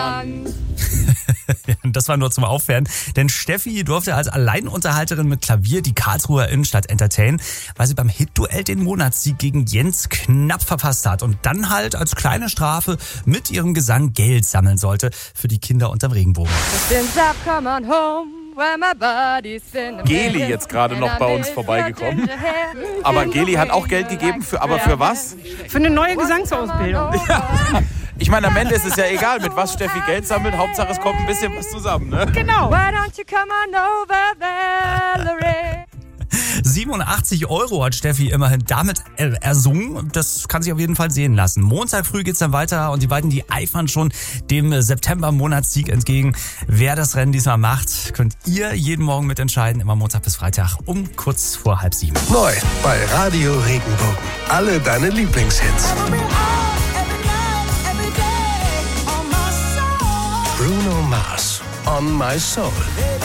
Das war nur zum Aufwärmen, denn Steffi durfte als Alleinunterhalterin mit Klavier die Karlsruher Innenstadt entertainen, weil sie beim Hitduell den Monatssieg gegen Jens knapp verpasst hat und dann halt als kleine Strafe mit ihrem Gesang Geld sammeln sollte für die Kinder unterm Regenbogen. Geli jetzt gerade noch bei uns vorbeigekommen. Aber Geli hat auch Geld gegeben, aber für was? Für eine neue Gesangsausbildung. Ja. Ich meine, am Ende ist es ja egal, mit was Steffi Geld sammelt. Hauptsache, es kommt ein bisschen was zusammen, ne? Genau. 87 € hat Steffi immerhin damit ersungen. Das kann sich auf jeden Fall sehen lassen. Montag früh geht's dann weiter und die beiden, die eifern schon dem September-Monatssieg entgegen. Wer das Rennen diesmal macht, könnt ihr jeden Morgen mitentscheiden. Immer Montag bis Freitag um kurz vor 6:30. Neu bei Radio Regenbogen. Alle deine Lieblingshits. Bruno Mars, On My Soul.